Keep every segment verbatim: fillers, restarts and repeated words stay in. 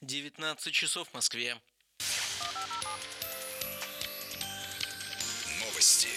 девятнадцать часов в Москве. Новости.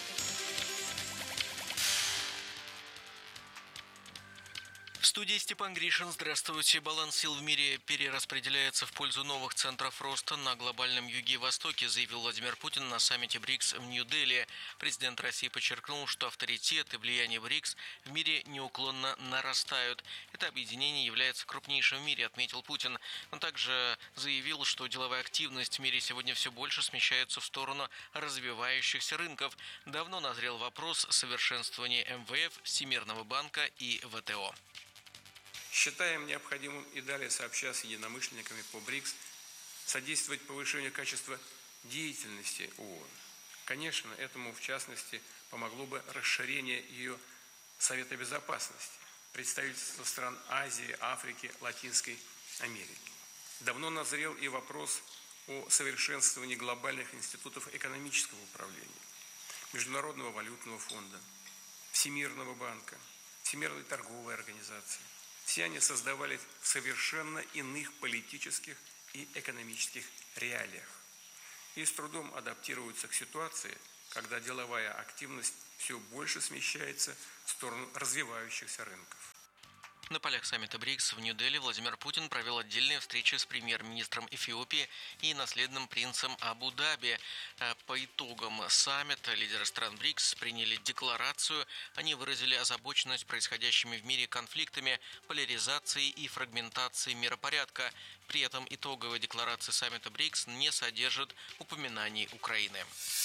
В студии Степан Гришин. Здравствуйте. Баланс сил в мире перераспределяется в пользу новых центров роста на глобальном юге и востоке, заявил Владимир Путин на саммите БРИКС в Нью-Дели. Президент России подчеркнул, что авторитет и влияние БРИКС в мире неуклонно нарастают. Это объединение является крупнейшим в мире, отметил Путин. Он также заявил, что деловая активность в мире сегодня все больше смещается в сторону развивающихся рынков. Давно назрел вопрос совершенствования эм вэ эф, Всемирного банка и вэ тэ о. Считаем необходимым и далее сообща с единомышленниками по БРИКС содействовать повышению качества деятельности ООН. Конечно, этому в частности помогло бы расширение ее Совета Безопасности, представительства стран Азии, Африки, Латинской Америки. Давно назрел и вопрос о совершенствовании глобальных институтов экономического управления, Международного валютного фонда, Всемирного банка, Всемирной торговой организации. Все они создавались в совершенно иных политических и экономических реалиях и с трудом адаптируются к ситуации, когда деловая активность все больше смещается в сторону развивающихся рынков. На полях саммита БРИКС в Нью-Дели Владимир Путин провел отдельные встречи с премьер-министром Эфиопии и наследным принцем Абу-Даби. По итогам саммита лидеры стран БРИКС приняли декларацию. Они выразили озабоченность происходящими в мире конфликтами, поляризацией и фрагментацией миропорядка. При этом итоговая декларация саммита БРИКС не содержит упоминаний Украины.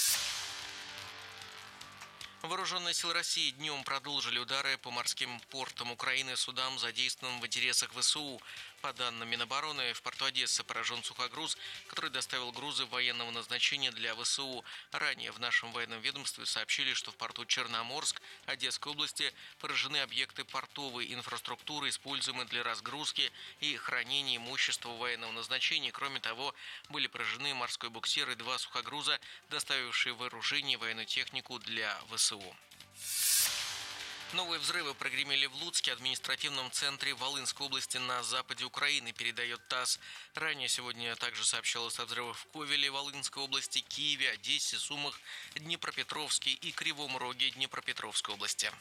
Вооруженные силы России днем продолжили удары по морским портам Украины и судам, задействованным в интересах вэ эс у. По данным Минобороны, в порту Одессы поражен сухогруз, который доставил грузы военного назначения для вэ эс у. Ранее в нашем военном ведомстве сообщили, что в порту Черноморск Одесской области поражены объекты портовой инфраструктуры, используемые для разгрузки и хранения имущества военного назначения. Кроме того, были поражены морской буксир и два сухогруза, доставившие вооружение и военную технику для вэ эс у. Новые взрывы прогремели в Луцке, административном центре Волынской области на западе Украины, передает ТАСС. Ранее сегодня также сообщалось о взрывах в Ковеле Волынской области, Киеве, Одессе, Сумах, Днепропетровске и Кривом Роге Днепропетровской области.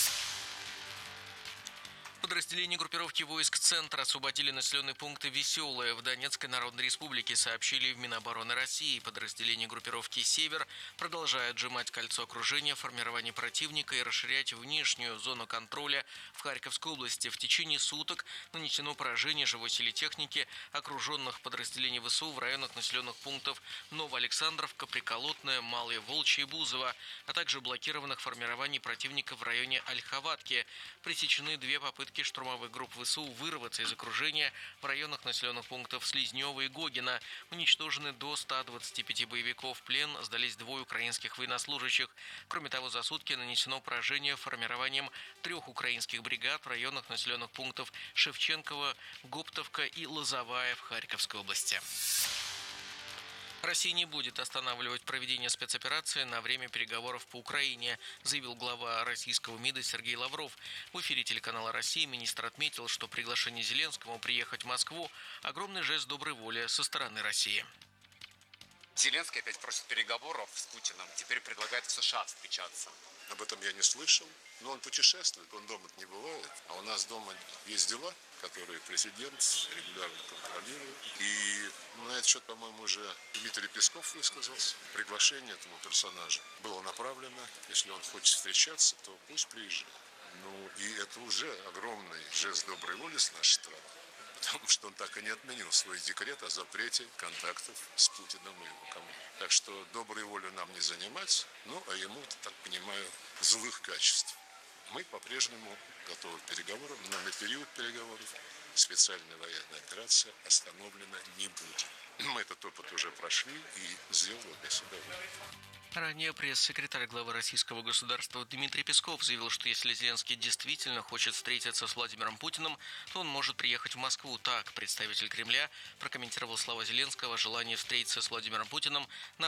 Подразделения группировки войск «Центр» освободили населенные пункты Веселое в Донецкой Народной Республике, сообщили в Минобороны России. Подразделения группировки «Север» продолжают сжимать кольцо окружения, формирование противника и расширять внешнюю зону контроля в Харьковской области. В течение суток нанесено поражение живой силе техники окруженных подразделений вэ эс у в районах населенных пунктов Новоалександровка, Приколотная, Малые Волчье и Бузово, а также блокированных формирований противника в районе Ольховатки. Пресечены две попытки штурмовых групп вэ эс у вырваться из окружения в районах населенных пунктов Слизнева и Гогина. Уничтожены до ста двадцати пяти боевиков. В плен сдались двое украинских военнослужащих. Кроме того, за сутки нанесено поражение формированием трех украинских бригад в районах населенных пунктов Шевченково, Гоптовка и Лозовая в Харьковской области. Россия не будет останавливать проведение спецоперации на время переговоров по Украине, заявил глава российского МИДа Сергей Лавров. В эфире телеканала «Россия» министр отметил, что приглашение Зеленского приехать в Москву – огромный жест доброй воли со стороны России. Зеленский опять просит переговоров с Путиным, теперь предлагает в США встречаться. Об этом я не слышал, но он путешествует, он дома не бывает, а у нас дома есть дела, которые президент регулярно контролирует. И на этот счет, по-моему, уже Дмитрий Песков высказался. Приглашение этому персонажу было направлено. Если он хочет встречаться, то пусть приезжает. Ну и это уже огромный жест доброй воли с нашей стороны. Потому что он так и не отменил свой декрет о запрете контактов с Путиным и его командой. Так что доброй волю нам не занимать, ну а ему, так понимаю, злых качеств. Мы по-прежнему готовы к переговорам, но на период переговоров специальная военная операция остановлена не будет. Мы этот опыт уже прошли и сделали для себя вывод. Ранее пресс-секретарь главы российского государства Дмитрий Песков заявил, что если Зеленский действительно хочет встретиться с Владимиром Путиным, то он может приехать в Москву. Так представитель Кремля прокомментировал слова Зеленского о желании встретиться с Владимиром Путиным на